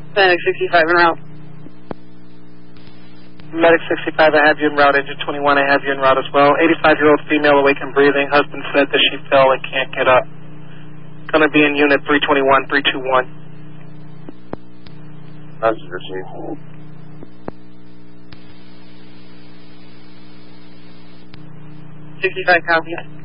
Medic 65 en route. Medic 65, I have you en route. Engine 21, I have you en route as well. 85-year-old female awake and breathing. Husband said that she fell and can't get up. Going to be in unit 321, 321. Message received. 65 copy.